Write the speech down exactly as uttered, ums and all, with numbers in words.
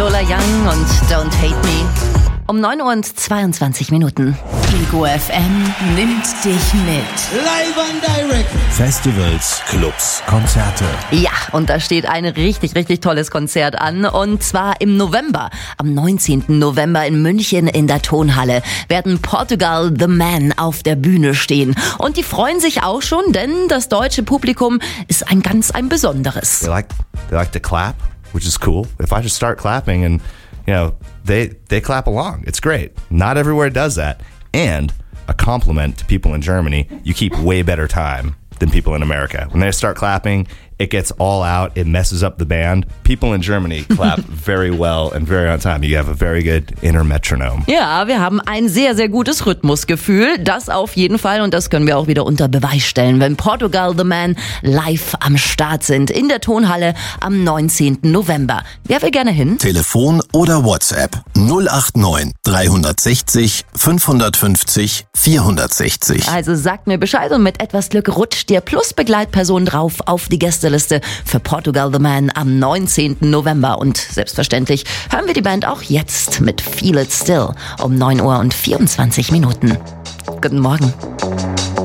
Lola Young und Don't Hate Me. Um neun Uhr und zweiundzwanzig Minuten. Ego F M nimmt dich mit. Live and direct. Festivals, Clubs, Konzerte. Ja, und da steht ein richtig, richtig tolles Konzert an. Und zwar im November. Am neunzehnten November in München in der Tonhalle werden Portugal The Man auf der Bühne stehen. Und die freuen sich auch schon, denn das deutsche Publikum ist ein ganz ein besonderes. They like, they like to clap, which is cool. If I just start clapping and, you know, they, they clap along. It's great. Not everywhere does that. And a compliment to people in Germany, you keep way better time than people in America. When they start clapping, it gets all out. It messes up the band. People in Germany clap very well and very on time. You have a very good inner metronome. Ja, wir haben ein sehr, sehr gutes Rhythmusgefühl. Das auf jeden Fall. Und das können wir auch wieder unter Beweis stellen, wenn Portugal The Man live am Start sind. In der Tonhalle am neunzehnten November. Wer will gerne hin? Telefon oder WhatsApp null acht neun drei sechs null fünf fünf null vier sechs null. Also sagt mir Bescheid und mit etwas Glück rutscht dir plus Begleitperson drauf auf die Gästeliste für Portugal The Man am neunzehnten November. Und selbstverständlich hören wir die Band auch jetzt mit Feel It Still um neun Uhr und vierundzwanzig Minuten. Guten Morgen.